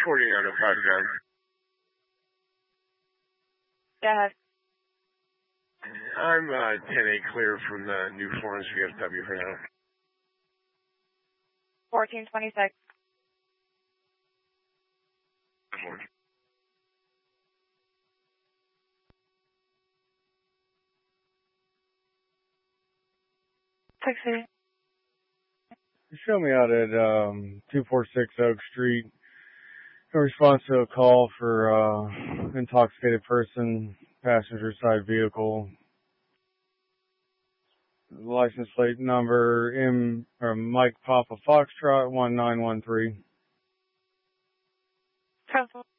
4905 down. Go ahead. I'm 10-8 clear from the New Florence VFW for now. 1426. Taxi. Show me out at 246 Oak Street in response to a call for intoxicated person, passenger side vehicle. License plate number Mike Papa Foxtrot 1913.